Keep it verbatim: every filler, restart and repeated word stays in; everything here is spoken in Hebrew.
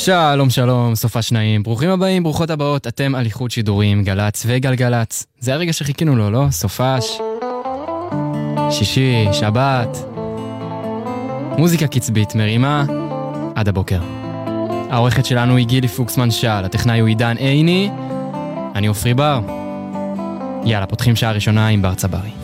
שלום שלום, סופה שניים, ברוכים הבאים, ברוכות הבאות, אתם על איחוד שידורים, גלץ וגלגלץ. זה הרגע שחיכינו לו, לא? סופש, שישי, שבת, מוזיקה קצבית מרימה עד הבוקר. העורכת שלנו היא גילי פוקסמן שעל, הטכנאי הוא עידן עיני, אני אופרי בר. יאללה, פותחים שעה ראשונה עם בר צברי.